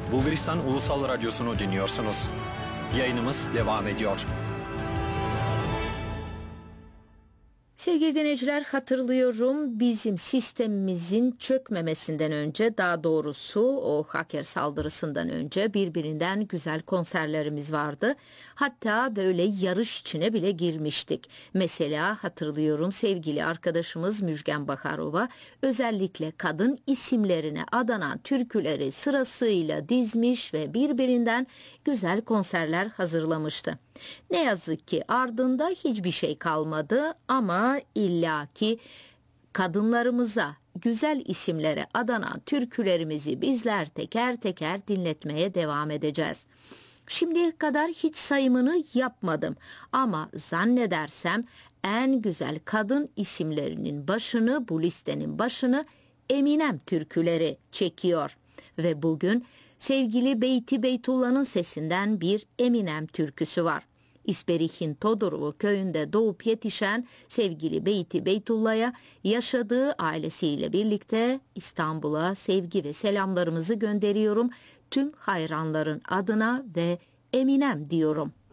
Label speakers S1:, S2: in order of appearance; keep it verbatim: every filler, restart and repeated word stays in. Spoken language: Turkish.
S1: Bulgaristan Ulusal Radyosu'nu dinliyorsunuz. Yayınımız devam ediyor.
S2: Sevgili dinleyiciler, hatırlıyorum bizim sistemimizin çökmemesinden önce, daha doğrusu o hacker saldırısından önce birbirinden güzel konserlerimiz vardı. Hatta böyle yarış içine bile girmiştik. Mesela hatırlıyorum sevgili arkadaşımız Müjgan Baharova özellikle kadın isimlerine adanan türküleri sırasıyla dizmiş ve birbirinden güzel konserler hazırlamıştı. Ne yazık ki ardında hiçbir şey kalmadı ama illaki kadınlarımıza güzel isimlere adanan türkülerimizi bizler teker teker dinletmeye devam edeceğiz. Şimdiye kadar hiç sayımını yapmadım ama zannedersem en güzel kadın isimlerinin başını, bu listenin başını Eminem türküleri çekiyor. Ve bugün sevgili Beyti Beytullah'ın sesinden bir Eminem türküsü var. İsperih'in Todorovo köyünde doğup yetişen sevgili Beyti Beytullah'a yaşadığı ailesiyle birlikte İstanbul'a sevgi ve selamlarımızı gönderiyorum. Tüm hayranların adına ve Eminem diyorum.